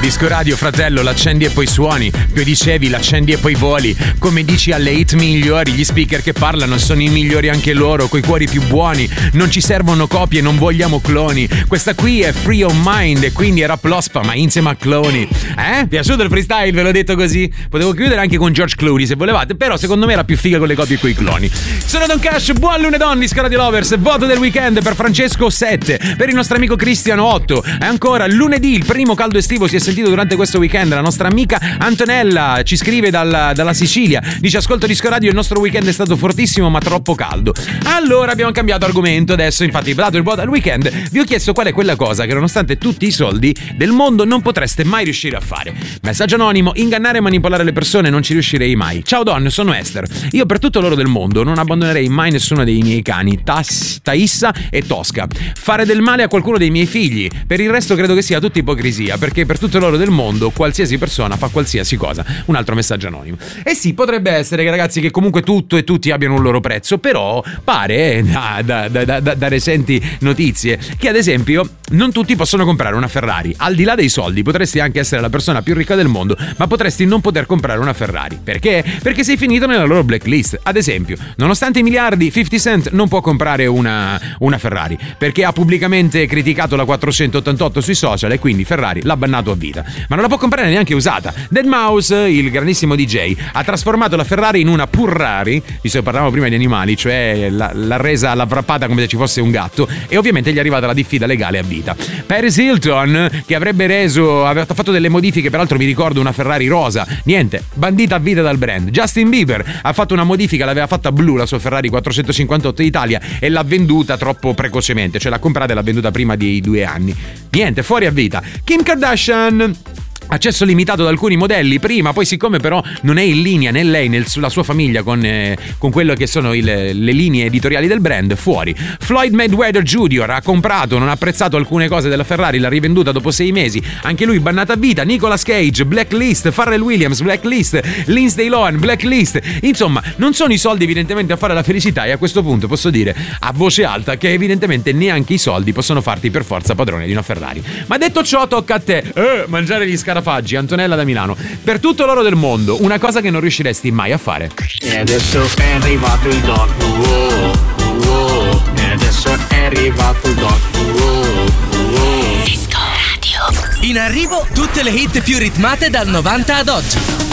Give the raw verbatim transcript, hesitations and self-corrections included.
Disco Radio, fratello, l'accendi e poi suoni. Più dicevi, l'accendi e poi voli. Come dici alle hit migliori, gli speaker che parlano sono i migliori anche loro, coi cuori più buoni. Non ci servono copie, non vogliamo cloni. Questa qui è Free of Mind e quindi era Plospa, ma insieme a cloni. Eh? Piaciuto il freestyle? Ve l'ho detto così? Potevo chiudere anche con George Clooney se volevate, però secondo me era più figa con le copie e coi cloni. Sono Don Cash, buon lunedì, Disco Radio Lovers. Voto del weekend per Francesco sette, per il nostro amico Cristiano otto. E ancora lunedì, il primo caldo estivo si è sentito durante questo weekend. La nostra amica Antonella ci scrive dalla, dalla Sicilia, dice: ascolto Disco Radio, il nostro weekend è stato fortissimo ma troppo caldo. Allora abbiamo cambiato argomento adesso, infatti dato il voto al weekend vi ho chiesto qual è quella cosa che nonostante tutti i soldi del mondo non potreste mai riuscire a fare. Messaggio anonimo: ingannare e manipolare le persone non ci riuscirei mai. Ciao Don, sono Esther. Io per tutto l'oro del mondo non abbandonerei mai nessuno dei miei cani, Tas, Taissa e Tosca. Fare del male a qualcuno dei miei figli, per il resto credo che sia tutta ipocrisia, perché per tutto l'oro del mondo qualsiasi persona fa qualsiasi cosa. Un altro messaggio anonimo. E sì, potrebbe essere che ragazzi che comunque tutto e tutti abbiano un loro prezzo, però pare da, da, da, da, da recenti notizie che ad esempio non tutti possono comprare una Ferrari. Al di là dei soldi potresti anche essere la persona più ricca del mondo, ma potresti non poter comprare una Ferrari. Perché? Perché sei finito nella loro blacklist. Ad esempio, nonostante i miliardi, fifty Cent non può comprare una, una Ferrari perché ha pubblicamente criticato la quattrocentottantotto sui social e quindi Ferrari l'ha bannato a vita. Ma non la può comprare neanche usata. deadmau five, il grandissimo D J, ha trasformato la Ferrari in una Purrari, visto che parlavamo prima di animali, cioè l'ha, l'ha resa, l'ha wrappata come se ci fosse un gatto, e ovviamente gli è arrivata la diffida legale a vita. Paris Hilton, che avrebbe reso, aveva fatto delle modifiche, peraltro mi ricordo una Ferrari rosa, niente, bandita a vita dal brand. Justin Bieber ha fatto una modifica, l'aveva fatta blu la sua Ferrari quattrocentocinquantotto in Italia e l'ha venduta troppo precocemente, cioè l'ha comprata e l'ha venduta prima di due anni. Niente, fuori a vita. Kim Kardashian, accesso limitato ad alcuni modelli prima, poi siccome però non è in linea né lei né la sua famiglia con, eh, con quello che sono il, le linee editoriali del brand, fuori. Floyd Mayweather Junior ha comprato, non ha apprezzato alcune cose della Ferrari, l'ha rivenduta dopo sei mesi, anche lui bannata a vita. Nicolas Cage, blacklist. Pharrell Williams, blacklist. Lindsay Lohan, blacklist. Insomma, non sono i soldi evidentemente a fare la felicità, e a questo punto posso dire a voce alta che evidentemente neanche i soldi possono farti per forza padrone di una Ferrari. Ma detto ciò, tocca a te eh, mangiare gli scarafaggi. Antonella da Milano, per tutto l'oro del mondo, una cosa che non riusciresti mai a fare. E adesso è arrivato il doc, wow, wow. E adesso è arrivato il doc, wow, wow. Disco Radio. In arrivo tutte le hit più ritmate dal novanta ad oggi.